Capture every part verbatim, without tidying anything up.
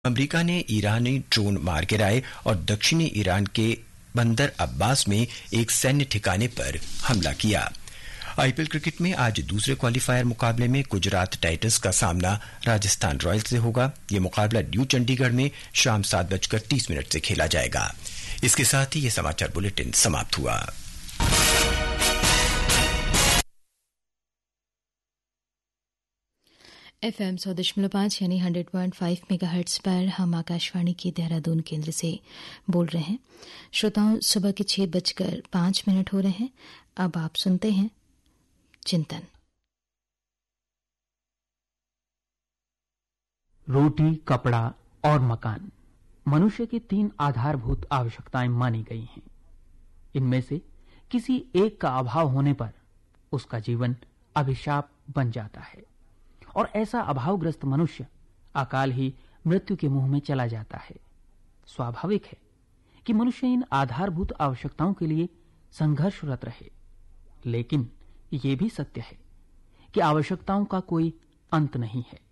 America ने ईरानी drone मार गिराए और दक्षिणी ईरान के बंदर अब्बास में एक सैन्य ठिकाने पर हमला किया। आईपीएल क्रिकेट में आज दूसरे क्वालीफायर मुकाबले में गुजरात टाइटंस का सामना राजस्थान रॉयल्स से होगा। ये मुकाबला न्यू चंडीगढ़ में शाम सात बजकर तीस मिनट से खेला जाएगा। इसके साथ ही ये समाचार बुलेटिन समाप्त हुआ। एफ एम सौ दशमलव पांच यानी hundred point five mega hertz पर हम आकाशवाणी के देहरादून केंद्र से बोल रहे हैं। श्रोताओं, सुबह के छह बजकर पांच मिनट हो रहे हैं। अब आप सुनते हैं चिंतन। रोटी, कपड़ा और मकान मनुष्य की तीन आधारभूत आवश्यकताएं मानी गई हैं। इनमें से किसी एक का अभाव होने पर उसका जीवन अभिशाप बन जाता है और ऐसा अभावग्रस्त मनुष्य अकाल ही मृत्यु के मुंह में चला जाता है। स्वाभाविक है कि मनुष्य इन आधारभूत आवश्यकताओं के लिए संघर्षरत रहे, लेकिन यह भी सत्य है कि आवश्यकताओं का कोई अंत नहीं है।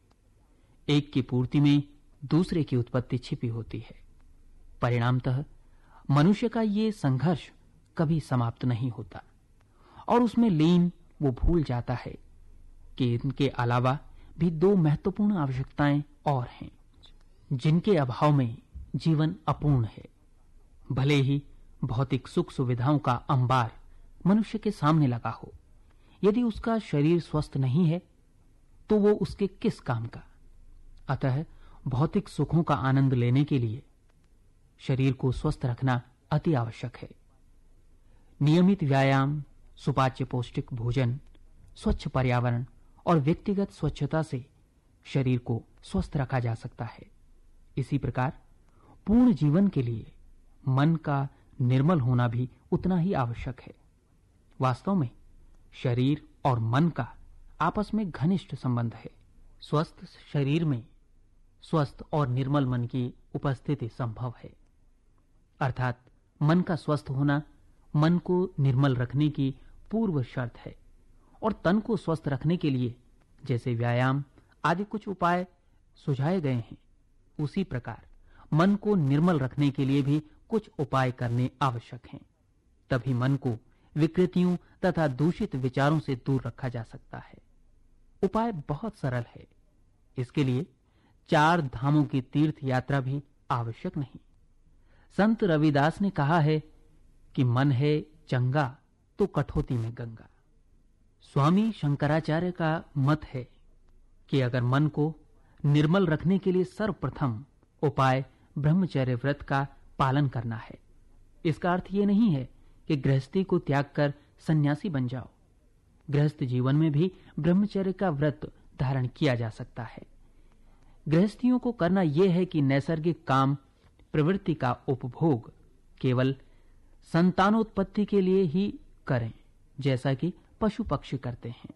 एक की पूर्ति में दूसरे की उत्पत्ति छिपी होती है। परिणामतः मनुष्य का ये संघर्ष कभी समाप्त नहीं होता और उसमें लीन वो भूल जाता है कि इनके अलावा भी दो महत्वपूर्ण आवश्यकताएं और हैं, जिनके अभाव में जीवन अपूर्ण है। भले ही भौतिक सुख सुविधाओं का अंबार मनुष्य के सामने लगा हो, यदि उसका शरीर स्वस्थ नहीं है तो वो उसके किस काम का। अतः भौतिक सुखों का आनंद लेने के लिए शरीर को स्वस्थ रखना अति आवश्यक है। नियमित व्यायाम, सुपाच्य पौष्टिक भोजन, स्वच्छ पर्यावरण और व्यक्तिगत स्वच्छता से शरीर को स्वस्थ रखा जा सकता है। इसी प्रकार पूर्ण जीवन के लिए मन का निर्मल होना भी उतना ही आवश्यक है। वास्तव में शरीर और मन का आपस में घनिष्ठ संबंध है। स्वस्थ शरीर में स्वस्थ और निर्मल मन की उपस्थिति संभव है। अर्थात मन का स्वस्थ होना मन को निर्मल रखने की पूर्व शर्त है और तन को स्वस्थ रखने के लिए जैसे व्यायाम आदि कुछ उपाय सुझाए गए हैं, उसी प्रकार मन को निर्मल रखने के लिए भी कुछ उपाय करने आवश्यक हैं। तभी मन को विकृतियों तथा दूषित विचारों से दूर रखा जा सकता है। उपाय बहुत सरल है। इसके लिए चार धामों की तीर्थ यात्रा भी आवश्यक नहीं। संत रविदास ने कहा है कि मन है चंगा तो कठौती में गंगा। स्वामी शंकराचार्य का मत है कि अगर मन को निर्मल रखने के लिए सर्वप्रथम उपाय ब्रह्मचर्य व्रत का पालन करना है। इसका अर्थ यह नहीं है कि गृहस्थी को त्याग कर सन्यासी बन जाओ। गृहस्थ जीवन में भी ब्रह्मचर्य का व्रत धारण किया जा सकता है। गृहस्थियों को करना यह है कि नैसर्गिक काम प्रवृत्ति का उपभोग केवल संतानोत्पत्ति के लिए ही करें, जैसा कि पशु पक्षी करते हैं।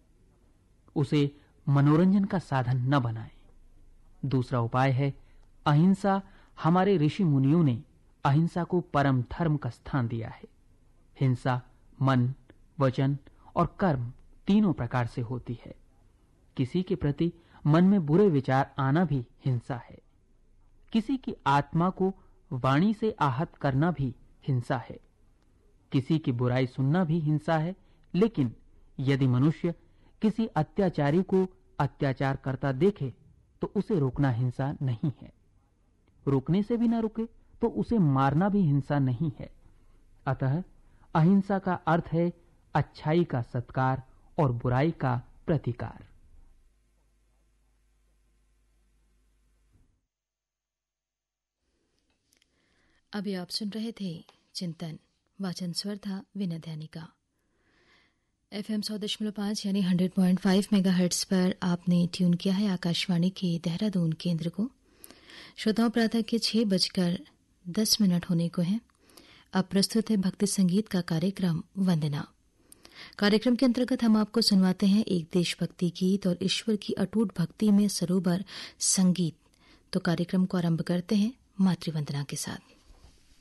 उसे मनोरंजन का साधन न बनाएं। दूसरा उपाय है अहिंसा। हमारे ऋषि मुनियों ने अहिंसा को परम धर्म का स्थान दिया है। हिंसा मन, वचन और कर्म तीनों प्रकार से होती है। किसी के प्रति मन में बुरे विचार आना भी हिंसा है। किसी की आत्मा को वाणी से आहत करना भी हिंसा है। किसी की बुराई सुनना भी हिंसा है। लेकिन यदि मनुष्य किसी अत्याचारी को अत्याचार करता देखे तो उसे रोकना हिंसा नहीं है। रोकने से भी न रुके तो उसे मारना भी हिंसा नहीं है। अतः अहिंसा का अर्थ है अच्छाई का सत्कार और बुराई का प्रतिकार। अभी आप सुन रहे थे चिंतन। वाचन स्वर था विनय ध्यानी का। एफ एम सौ दशमलव पांच यानी hundred point five mega hertz पर आपने ट्यून किया है आकाशवाणी के देहरादून केंद्र को। श्रोताओं, प्रातः के छह बजकर दस मिनट होने को हैं। अब प्रस्तुत है भक्ति संगीत का कार्यक्रम वंदना। कार्यक्रम के अंतर्गत हम आपको सुनवाते हैं एक देशभक्ति गीत और ईश्वर की अटूट भक्ति में सरोवर संगीत। तो कार्यक्रम को आरंभ करते हैं मातृवंदना के साथ।